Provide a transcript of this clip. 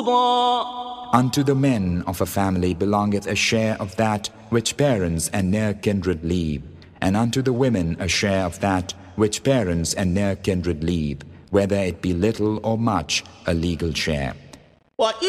فَرُوضًا. Unto the men of a family belongeth a share of that which parents and near kindred leave, and unto the women a share of that which parents and near kindred leave, whether it be little or much, a legal share.